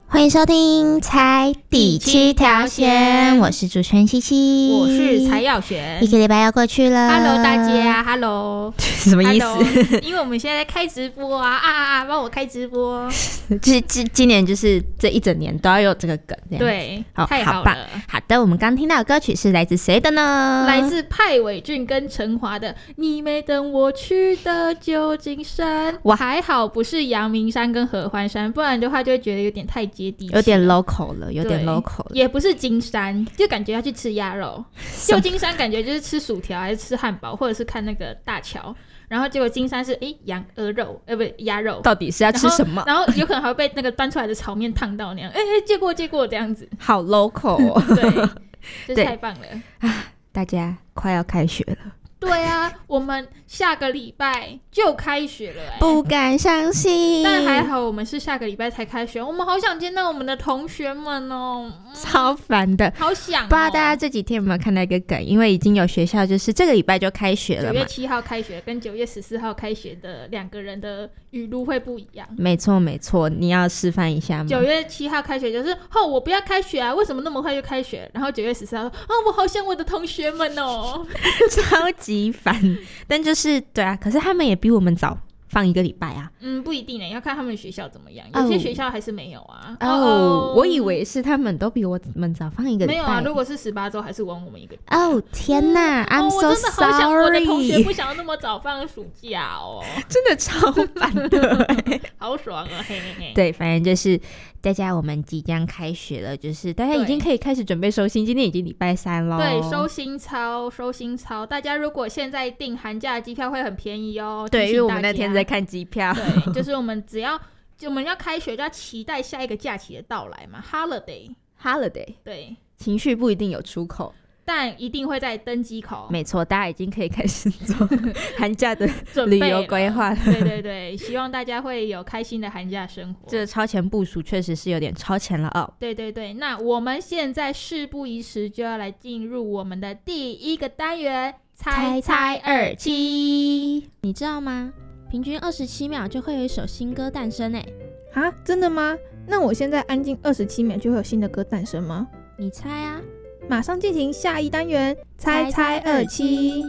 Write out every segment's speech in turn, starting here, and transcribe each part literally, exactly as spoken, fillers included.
欢迎收听猜第七条线，我是主持人七七， 我是蔡耀璇。 一个礼拜要过去了 ，Hello 大家 ，Hello， 什么意思？ Hello, 因为我们现在在开直播啊啊啊啊！帮我开直播， 就是今今年就是这一整年都要有这个梗， 对， 好， 太好了。 好棒。好的，我们刚听到的歌曲是来自谁的呢？ 来自派伟俊跟陈华的《你没等我去的旧金山》。 哇， 还好不是阳明山跟合欢山，不然的话就会觉得有点太接地气， 有点 local 了，有点 local 了。 也不是金山，就感觉要去吃鸭肉。旧金山感觉就是吃薯条还是吃汉堡，或者是看那个大桥。然后结果金山是哎羊鹅肉，呃不鸭肉， 到底是要吃什么？ 然后, 然后有可能还会被那个端出来的炒面烫到那样，哎哎借过借过这样子， 好 local 哦。 对，这太棒了啊！大家快要开学了。 对啊，我们下个礼拜就开学了、欸， 不敢相信。 但还好我们是下个礼拜才开学，我们好想见到我们的同学们哦， 嗯、超烦的， 好想、哦。 不知道大家这几天有没有看到一个梗？因为已经有学校就是这个礼拜就开学了嘛， 九月七号开学跟九月十四号开学的两个人的语录会不一样。 没错没错，你要示范一下吗？ 九月七号开学就是哦，我不要开学啊，为什么那么快就开学？然后九月十四号说哦，我好想我的同学们哦， 超级烦。但就是对啊，可是他们也比我们早放一个礼拜啊。 嗯，不一定呢，要看他们学校怎么样，有些学校还是没有啊。 哦， oh, oh, 我以为是他们都比我们早放一个礼拜。 没有啊，如果是十八周还是晚我们一个礼拜。 哦、oh, 天哪、嗯、，I'm so sorry、哦、我真的好想我的同学不想要那么早放暑假哦， 真的超烦的好爽啊，嘿嘿嘿。 对，反正就是大家我们即将开学了，就是大家已经可以开始准备收心，今天已经礼拜三咯。 对，收心操收心操，大家如果现在订寒假的机票会很便宜哦。 对，因为我们那天在看机票。 对，就是我们只要我们要开学就要期待下一个假期的到来嘛 ，holiday holiday。 对， 情绪不一定有出口， 但一定会在登机口。 没错，大家已经可以开始做寒假的旅游规划了。 对对对，希望大家会有开心的寒假生活。 这超前部署确实是有点超前了哦。 对对对，那我们现在事不宜迟，就要来进入我们的第一个单元——猜猜二七。 你知道吗？平均二十七秒就会有一首新歌诞生诶。 啊，真的吗？那我现在安静二十七秒就会有新的歌诞生吗？ 你猜啊！ 马上进行下一单元，猜猜二七。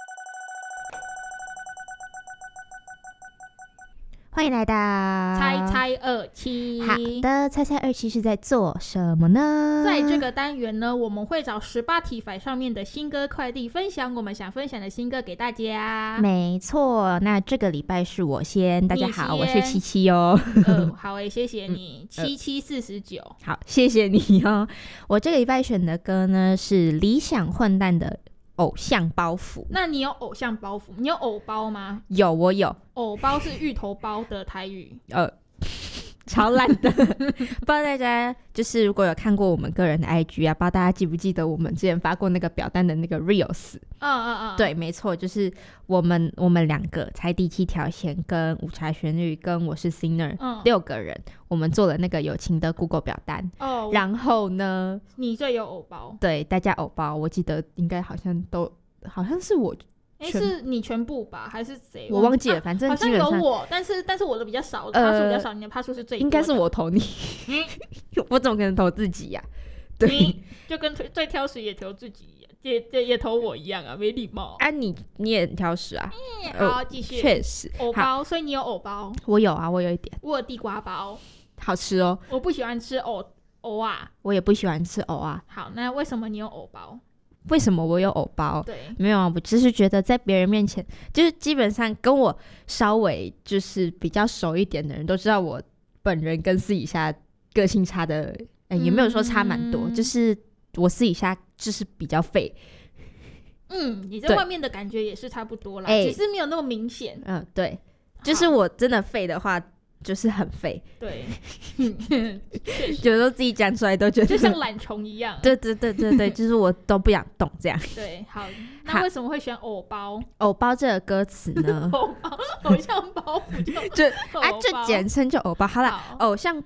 欢迎来到猜猜二七。 好的，猜猜二七是在做什么呢？ 在这个单元呢，我们会找十八题法上面的新歌快递，分享我们想分享的新歌给大家。 没错，那这个礼拜是我先。大家好，我是七七哦。 呃，好诶，谢谢你，七七四十九。 好，谢谢你哦。我这个礼拜选的歌呢是理想混蛋的偶像包袱。 那你有偶像包袱？你有偶包吗？ 有，我有。 偶包是芋头包的台语。 呃，超烂的。不知道大家就是如果有看过我们个人的 I G 啊，不知道大家记不记得我们之前发过那个表单的那个 reels。 嗯嗯嗯。 对，没错，就是我们我们两个猜第七条线跟午茶旋律跟我是 singer、嗯、六个人，我们做了那个友情的 Google 表单。哦。然后呢， 你最有偶包。 对，大家偶包，我记得应该好像都好像是我。 哎，是你全部吧，还是谁？ 我忘记了，啊、反正基本上好像有我，但是但是我的比较少，趴数比较少，你的趴数是最多的。 应该是我投你，我怎么可能投自己呀、啊？对， 你就跟最挑食也投自己，也也也投我一样啊，没礼貌。 啊，你你也很挑食啊。 嗯、好，继续。 确实， 偶包，所以你有偶包？ 我有啊，我有一点。 我有地瓜包， 好吃哦。 我不喜欢吃藕藕啊， 我也不喜欢吃藕啊。 好，那为什么你有偶包？ 为什么我有偶包？ 对， 没有啊，我只是觉得在别人面前，就是基本上跟我稍微就是比较熟一点的人都知道我本人跟私底下个性差的，呃、也没有说差蛮多、嗯，就是我私底下就是比较废。 嗯，你在外面的感觉也是差不多啦，只是没有那么明显。 嗯，对，就是我真的废的话。就是很废， 对， 有时候自己讲出来都觉得就像懒虫一样。 对对对对对，就是我都不想动这样。 对，好，那为什么会选偶包？ 偶包这个歌词呢？ 偶包，偶像包袱就就啊，就简称就偶包。好啦，偶像